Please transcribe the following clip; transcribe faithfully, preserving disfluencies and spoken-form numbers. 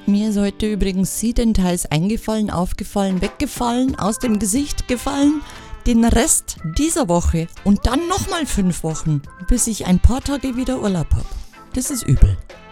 Mir ist heute übrigens siedenteils eingefallen, aufgefallen, weggefallen, aus dem Gesicht gefallen. Den Rest dieser Woche und dann nochmal fünf Wochen, bis ich ein paar Tage wieder Urlaub habe. Das ist übel.